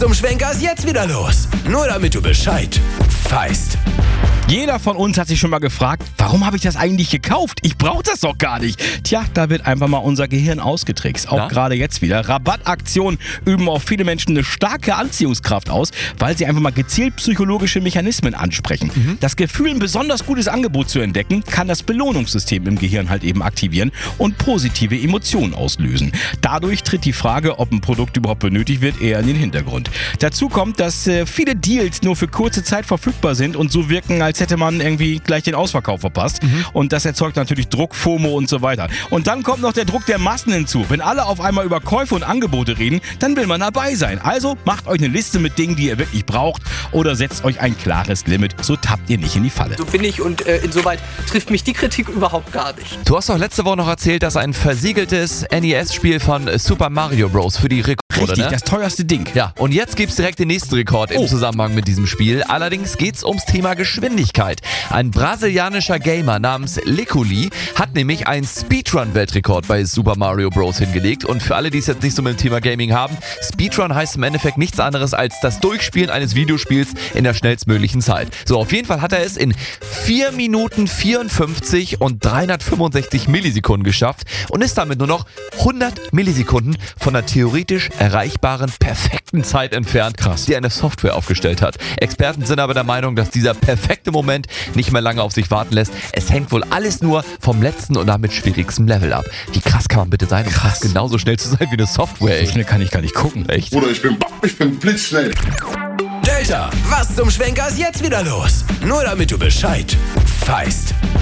Zum Schwenker ist jetzt wieder los. Nur damit du Bescheid weißt. Jeder von uns hat sich schon mal gefragt, warum habe ich das eigentlich gekauft? Ich brauche das doch gar nicht. Tja, da wird einfach mal unser Gehirn ausgetrickst. Auch gerade jetzt wieder. Rabattaktionen üben auf viele Menschen eine starke Anziehungskraft aus, weil sie einfach mal gezielt psychologische Mechanismen ansprechen. Das Gefühl, ein besonders gutes Angebot zu entdecken, kann das Belohnungssystem im Gehirn halt eben aktivieren und positive Emotionen auslösen. Dadurch tritt die Frage, ob ein Produkt überhaupt benötigt wird, eher in den Hintergrund. Dazu kommt, dass viele Deals nur für kurze Zeit verfügbar sind und so wirken, als hätte man irgendwie gleich den Ausverkauf verpasst. Und das erzeugt natürlich Druck, FOMO und so weiter. Und dann kommt noch der Druck der Massen hinzu. Wenn alle auf einmal über Käufe und Angebote reden, dann will man dabei sein. Also macht euch eine Liste mit Dingen, die ihr wirklich braucht oder setzt euch ein klares Limit. So tappt ihr nicht in die Falle. So bin ich und insoweit trifft mich die Kritik überhaupt gar nicht. Du hast doch letzte Woche noch erzählt, dass ein versiegeltes NES-Spiel von Super Mario Bros. Für die Rekorde, Richtig, ne? das teuerste Ding. Ja, und jetzt gibt's direkt den nächsten Rekord im Zusammenhang mit diesem Spiel. Allerdings geht's ums Thema Geschwindigkeit. Ein brasilianischer Gamer namens Lekuli hat nämlich einen Speedrun-Weltrekord bei Super Mario Bros. Hingelegt. Und für alle, die es jetzt nicht so mit dem Thema Gaming haben, Speedrun heißt im Endeffekt nichts anderes als das Durchspielen eines Videospiels in der schnellstmöglichen Zeit. So, auf jeden Fall hat er es in 4 Minuten 54 und 365 Millisekunden geschafft und ist damit nur noch 100 Millisekunden von der theoretisch erreichbaren perfekten Zeit entfernt, die eine Software aufgestellt hat. Experten sind aber der Meinung, dass dieser perfekte Moment nicht mehr lange auf sich warten lässt. Es hängt wohl alles nur vom letzten und damit schwierigsten Level ab. Wie krass kann man bitte sein, um fast genauso schnell zu sein wie eine Software? So schnell kann ich gar nicht gucken. Echt? Bruder, ich bin blitzschnell. Delta, was zum Schwenker ist jetzt wieder los? Nur damit du Bescheid weißt.